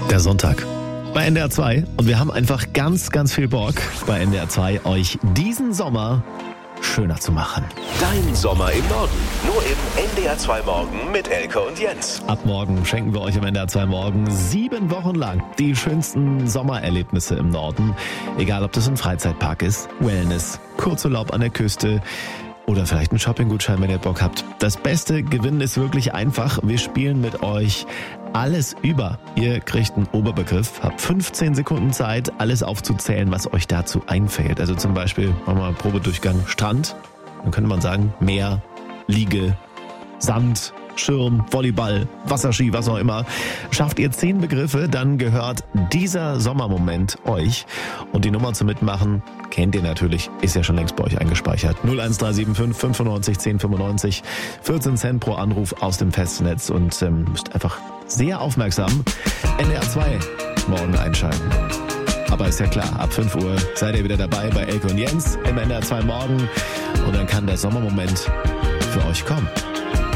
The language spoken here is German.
Der Sonntag bei NDR 2 und wir haben einfach ganz, ganz viel Bock bei NDR 2 euch diesen Sommer schöner zu machen. Dein Sommer im Norden. Nur im NDR 2 Morgen mit Elke und Jens. Ab morgen schenken wir euch im NDR 2 Morgen 7 Wochen lang die schönsten Sommererlebnisse im Norden. Egal, ob das ein Freizeitpark ist, Wellness, Kurzurlaub an der Küste oder vielleicht ein Shoppinggutschein, wenn ihr Bock habt. Das beste Gewinnen ist wirklich einfach. Wir spielen mit euch alles über. Ihr kriegt einen Oberbegriff, habt 15 Sekunden Zeit, alles aufzuzählen, was euch dazu einfällt. Also zum Beispiel, machen wir mal einen Probedurchgang Strand. Dann könnte man sagen Meer, Liege, Sand, Schirm, Volleyball, Wasserski, was auch immer. Schafft ihr 10 Begriffe, dann gehört dieser Sommermoment euch. Und die Nummer zum Mitmachen kennt ihr natürlich, ist ja schon längst bei euch eingespeichert. 01375 95 10 95, 14 Cent pro Anruf aus dem Festnetz und müsst einfach sehr aufmerksam NDR 2 morgen einschalten. Aber ist ja klar, ab 5 Uhr seid ihr wieder dabei bei Elke und Jens im NDR 2 Morgen und dann kann der Sommermoment für euch kommen.